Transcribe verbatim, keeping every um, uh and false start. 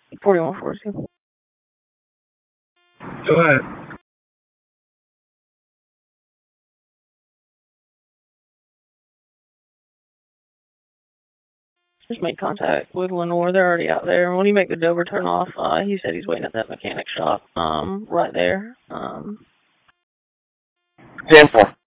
forty-one forty. Go ahead. Just made contact with Lenore. They're already out there. When you make the Dover turn off, uh, he said he's waiting at that mechanic shop, um, right there. Um, ten four.